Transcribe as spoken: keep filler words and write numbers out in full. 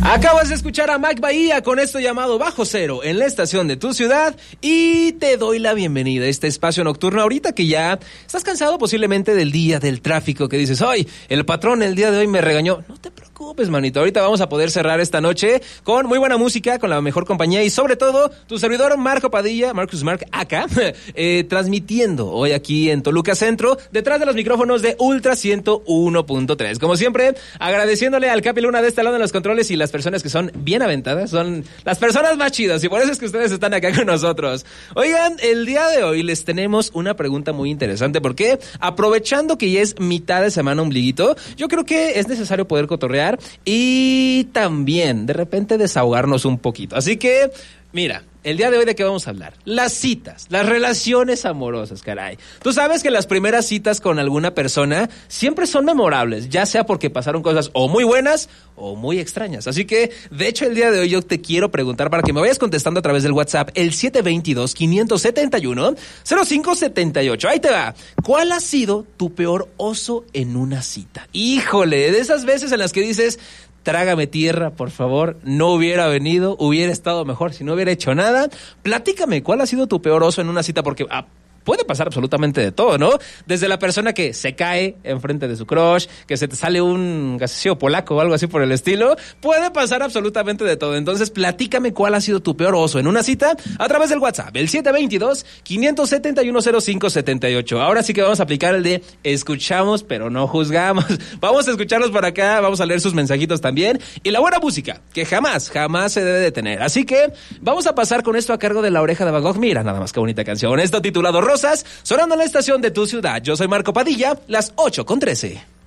Acabas de escuchar a Mike Bahía con esto llamado Bajo Cero en la estación de tu ciudad y te doy la bienvenida a este espacio nocturno ahorita que ya estás cansado posiblemente del día, del tráfico, que dices, hoy el patrón el día de hoy me regañó. No te preocupes, manito, ahorita vamos a poder cerrar esta noche con muy buena música, con la mejor compañía y sobre todo tu servidor Marco Padilla, Marcus Mark acá, eh, transmitiendo hoy aquí en Toluca Centro, detrás de los micrófonos de Ultra ciento uno punto tres. Como siempre, agradeciéndole al Capi Luna de este lado de los controles y las personas que son bien aventadas, son las personas más chidas y por eso es que ustedes están acá con nosotros. Oigan, el día de hoy les tenemos una pregunta muy interesante porque aprovechando que ya es mitad de semana ombliguito, yo creo que es necesario poder cotorrear y también de repente desahogarnos un poquito. Así que, mira, el día de hoy, ¿de qué vamos a hablar? Las citas, las relaciones amorosas, caray. Tú sabes que las primeras citas con alguna persona siempre son memorables, ya sea porque pasaron cosas o muy buenas o muy extrañas. Así que, de hecho, el día de hoy yo te quiero preguntar para que me vayas contestando a través del WhatsApp, el siete dos dos, cinco siete uno, cero cinco siete ocho. Ahí te va. ¿Cuál ha sido tu peor oso en una cita? Híjole, de esas veces en las que dices, trágame tierra, por favor, no hubiera venido, hubiera estado mejor si no hubiera hecho nada. Platícame, ¿cuál ha sido tu peor oso en una cita? Porque ah, puede pasar absolutamente de todo, ¿no? Desde la persona que se cae enfrente de su crush, que se te sale un gaseo polaco o algo así por el estilo, puede pasar absolutamente de todo. Entonces, platícame cuál ha sido tu peor oso en una cita a través del WhatsApp, el siete dos dos, cinco siete uno, cero cinco siete ocho. Ahora sí que vamos a aplicar el de escuchamos, pero no juzgamos. Vamos a escucharlos por acá, vamos a leer sus mensajitos también. Y la buena música, que jamás, jamás se debe detener. Así que vamos a pasar con esto a cargo de La Oreja de Van Gogh. Mira, nada más que bonita canción. Esto titulado Rosas, sonando en la estación de tu ciudad. Yo soy Marco Padilla, las ocho con trece.